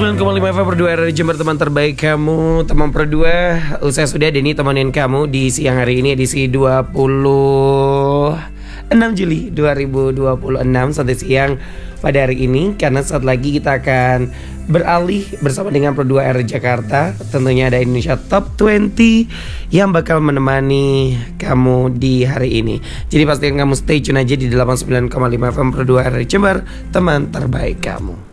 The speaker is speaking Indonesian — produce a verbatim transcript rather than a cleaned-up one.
sembilan koma lima F M Pro dua R Jember, teman terbaik kamu. Teman Pro dua, usai sudah Denny temenin kamu di siang hari ini, edisi dua puluh enam Juli dua ribu dua puluh enam sampai siang pada hari ini. Karena saat lagi kita akan beralih bersama dengan Pro dua R Jakarta. Tentunya ada Indonesia Top dua puluh yang bakal menemani kamu di hari ini. Jadi pastikan kamu stay tune aja di delapan puluh sembilan koma lima F M Pro dua R Jember, teman terbaik kamu.